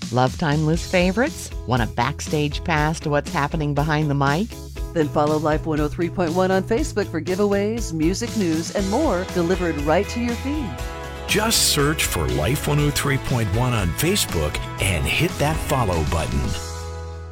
Love timeless favorites? Want a backstage pass to what's happening behind the mic? Then follow Life 103.1 on Facebook for giveaways, music news, and more delivered right to your feed. Just search for Life 103.1 on Facebook and hit that follow button.